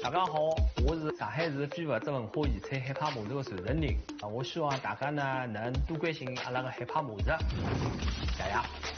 大家好，我是上海市非物质文化遗产海派码头的传承人。我希望大家呢能多关心阿拉个海派码头。谢谢。